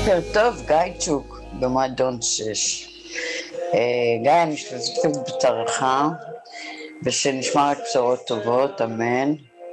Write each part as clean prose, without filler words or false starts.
בוקר טוב, גיא צ'וק, במועדון 6. גיא, אני משתתפת בצערך, ושנשמע רק בשורות טובות, אמן.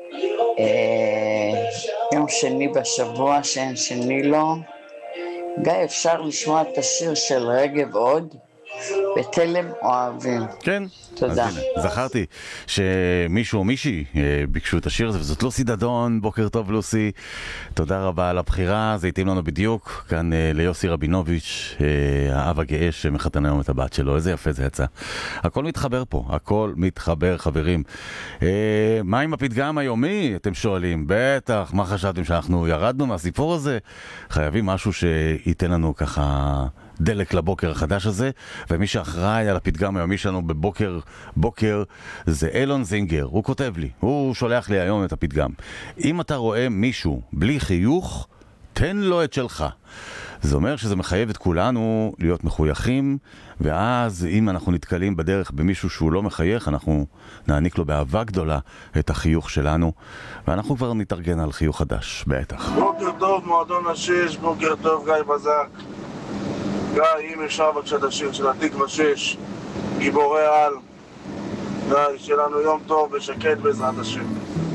יום שני בשבוע שאין שני לו. גיא, אפשר לשמוע את השיר של רגב עוד? בתלם אוהבים. כן. תודה. אז הנה, זכרתי שמישהו או מישהי ביקשו את השיר הזה, וזאת לוסי דדון. בוקר טוב לוסי, תודה רבה על הבחירה, זה התאים לנו בדיוק. כאן ליוסי רבינוביץ', האב הגאה שמחתן היום את הבת שלו. איזה יפה זה יצא. הכל מתחבר פה, הכל מתחבר, חברים. מה עם הפתגם היומי? אתם שואלים. בטח, מה חשבתם, שאנחנו ירדנו מהסיפור הזה? חייבים משהו שייתן לנו ככה דלק לבוקר החדש הזה, ומי שאחראי על הפתגם היומי שלנו בוקר זה אילון זינגר. הוא כותב לי, הוא שולח לי היום את הפתגם: אם אתה רואה מישהו בלי חיוך, תן לו את שלך. זה אומר שזה מחייב את כולנו להיות מחויכים, ואז אם אנחנו נתקלים בדרך במישהו שהוא לא מחייך, אנחנו נעניק לו באהבה גדולה את החיוך שלנו, ואנחנו כבר נתארגן על חיוך חדש, בטח. בוקר טוב מועדון השש, בוקר טוב גיא בזק. גיא, אם אפשר בבקשה את השיר של התקווה 6, גיבורי על. גיא, שיהיה לנו יום טוב ושקט בעזרת השם.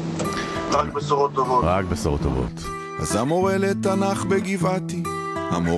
רק בשורות טובות. רק בשורות טובות. אז המורה לתנ"ך בגבעתי, המורה